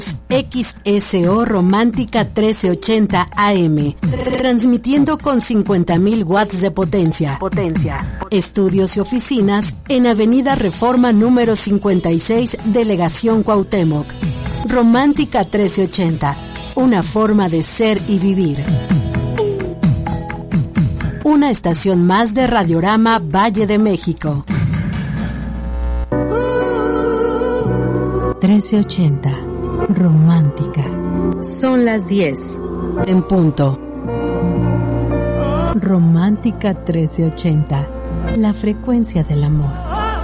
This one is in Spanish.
XSO Romántica 1380 AM, transmitiendo con 50.000 watts de potencia. Estudios y oficinas en Avenida Reforma número 56, Delegación Cuauhtémoc. Romántica 1380, una forma de ser y vivir. Una estación más de Radiorama Valle de México. 1380, romántica. Son las 10. En punto. Romántica 1380, la frecuencia del amor.